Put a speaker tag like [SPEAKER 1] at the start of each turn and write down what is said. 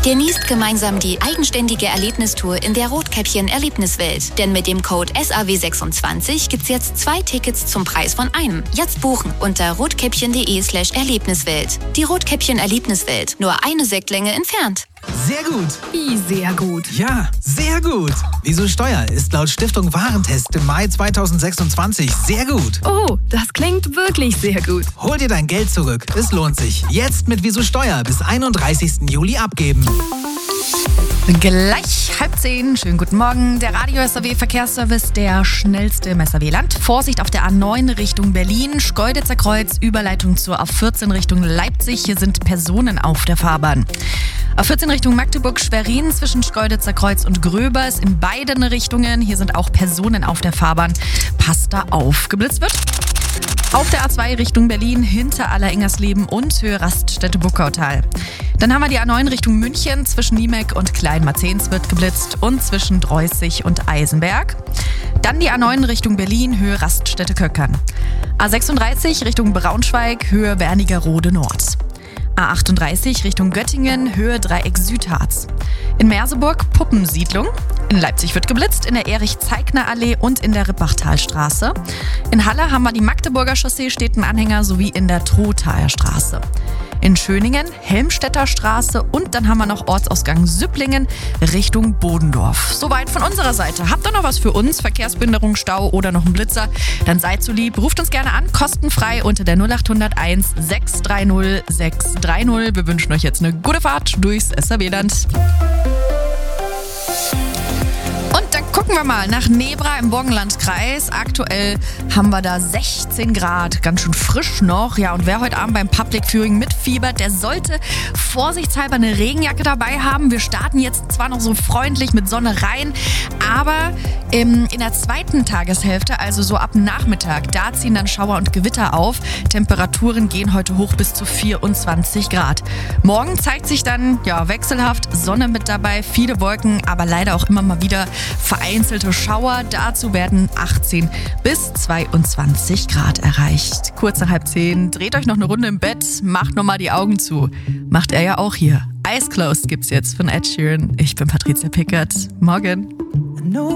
[SPEAKER 1] Genießt gemeinsam die eigenständige Erlebnistour in der Rotkäppchen Erlebniswelt. Denn mit dem Code SAW26 gibt's jetzt 2 Tickets zum Preis von einem. Jetzt buchen unter rotkäppchen.de/Erlebniswelt. Die Rotkäppchen Erlebniswelt, nur eine Sektlänge entfernt.
[SPEAKER 2] Sehr gut.
[SPEAKER 3] Wie sehr gut?
[SPEAKER 2] Ja, sehr gut. Wieso Steuer ist laut Stiftung Warentest im Mai 2026 sehr gut.
[SPEAKER 3] Oh, das klingt wirklich sehr gut.
[SPEAKER 2] Hol dir dein Geld zurück. Es lohnt sich. Jetzt mit Wieso Steuer bis 31. Juli abgeben.
[SPEAKER 3] Gleich 9:30. Schönen guten Morgen. Der Radio SAW Verkehrsservice, der schnellste im SAW-Land. Vorsicht auf der A9 Richtung Berlin, Schkeuditzer Kreuz, Überleitung zur A14 Richtung Leipzig. Hier sind Personen auf der Fahrbahn. A14 Richtung Magdeburg, Schwerin zwischen Schkeuditzer Kreuz und Gröbers in beiden Richtungen. Hier sind auch Personen auf der Fahrbahn. Passt da auf. Geblitzt wird. Auf der A2 Richtung Berlin, hinter Aller-Ingersleben und Höhe Raststätte Buckautal. Dann haben wir die A9 Richtung München, zwischen Niemek und Kleinmarzens wird geblitzt und zwischen Dreußig und Eisenberg. Dann die A9 Richtung Berlin, Höhe Raststätte Köckern. A36 Richtung Braunschweig, Höhe Wernigerode Nord. A38 Richtung Göttingen, Höhe Dreieck Südharz. In Merseburg Puppensiedlung. In Leipzig wird geblitzt, in der Erich-Zeigner-Allee und in der Rippachtalstraße. In Halle haben wir die Magdeburger Chaussee, steht ein Anhänger, sowie in der Trothaer Straße. In Schöningen Helmstedter Straße und dann haben wir noch Ortsausgang Süpplingen Richtung Bodendorf. Soweit von unserer Seite. Habt ihr noch was für uns? Verkehrsbehinderung, Stau oder noch einen Blitzer? Dann seid so lieb, ruft uns gerne an, kostenfrei unter der 0801 630 630. Wir wünschen euch jetzt eine gute Fahrt durchs SAW-Land. Und dann gucken wir mal nach Nebra im Burgenlandkreis. Aktuell haben wir da 16 Grad, ganz schön frisch noch. Ja, und wer heute Abend beim Public Viewing mitfiebert, der sollte vorsichtshalber eine Regenjacke dabei haben. Wir starten jetzt zwar noch so freundlich mit Sonne rein, aber in der zweiten Tageshälfte, also so ab Nachmittag, da ziehen dann Schauer und Gewitter auf. Temperaturen gehen heute hoch bis zu 24 Grad. Morgen zeigt sich dann wechselhaft Sonne mit dabei, viele Wolken, aber leider auch immer mal wieder vereinzelte Schauer. Dazu werden 18 bis 22 Grad erreicht. Kurz nach 9:30, dreht euch noch eine Runde im Bett, macht nochmal die Augen zu. Macht er ja auch hier. Eyes Closed gibt's jetzt von Ed Sheeran. Ich bin Patricia Pickert. Morgen.